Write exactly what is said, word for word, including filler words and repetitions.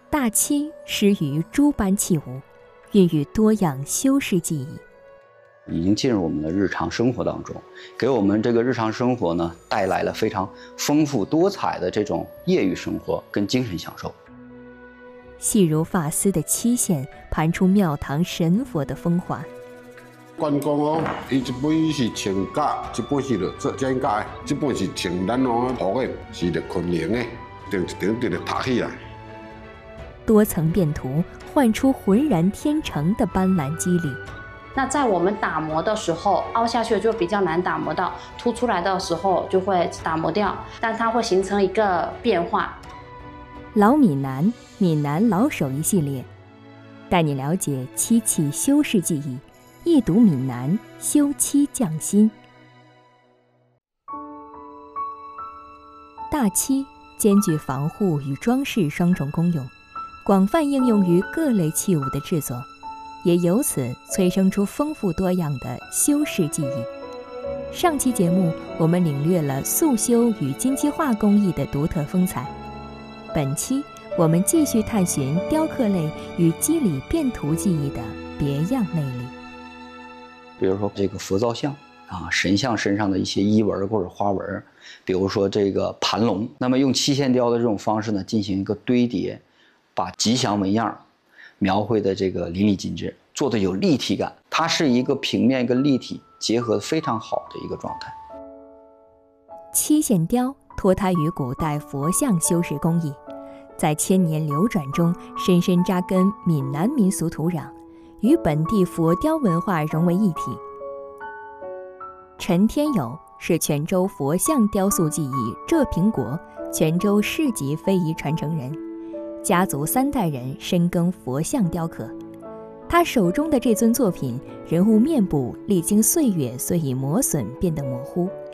大漆施于诸般器物，孕育多样修饰技艺， 已经进入我们的日常生活当中，给我们这个日常生活呢带来了非常丰富多彩的这种业余生活跟精神享受。 细如发丝的漆线盘出庙堂神佛的风华。 关公哦，伊一本是穿甲，一本是着做剪甲的，这本是穿咱拢涂的，是着昆凌的，顶一顶就着塌起来。 多层变图换出浑然天成的斑斓肌理。 那在我们打磨的时候，凹下去就比较难打磨到，凸出来的时候就会打磨掉，但它会形成一个变化。 老闽南闽南老手艺系列，带你了解漆器修饰技艺，一睹闽南修漆匠心。大漆兼具防护与装饰双重功用，广泛应用于各类器物的制作，也由此催生出丰富多样的修饰技艺。上期节目我们领略了素修与金漆画工艺的独特风采，本期我们继续探寻雕刻类与肌理变图技艺的别样魅力。 比如说这个佛造像啊，神像身上的一些衣纹或者花纹，比如说这个盘龙，那么用漆线雕的这种方式呢，进行一个堆叠，把吉祥纹样描绘的这个淋漓尽致，做的有立体感，它是一个平面跟立体结合的非常好的一个状态。 漆线雕脱胎于古代佛像修饰工艺，在千年流转中深深扎根闽南民俗土壤，与本地佛雕文化融为一体。陈天友是泉州佛像雕塑技艺浙平国泉州市级非遗传承人，家族三代人深耕佛像雕刻。他手中的这尊作品，人物面部历经岁月虽已磨损变得模糊，